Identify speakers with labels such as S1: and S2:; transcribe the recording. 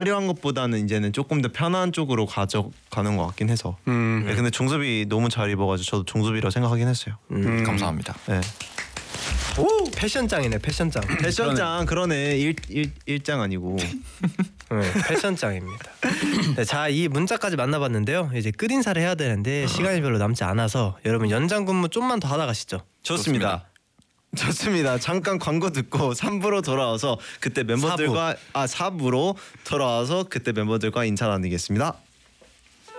S1: 화려한 것보다는 이제는 조금 더 편한 쪽으로 가져가는 것 같긴 해서. 네, 근데 종섭이 너무 잘 입어가지고 저도 종섭이라고 생각하긴 했어요.
S2: 감사합니다.
S1: 네.
S3: 오 패션장이네 패션장.
S1: 패션장 그러네. 일장 아니고.
S3: 네, 패션장입니다. 네, 자, 이 문자까지 만나봤는데요. 이제 끝인사를 해야 되는데 시간이 별로 남지 않아서 여러분 연장 근무 좀만 더 하다 가시죠.
S1: 좋습니다. 좋습니다. 잠깐 광고 듣고 3부로 돌아와서 그때 멤버들과 4부로 돌아와서 그때 멤버들과 인사 나누겠습니다.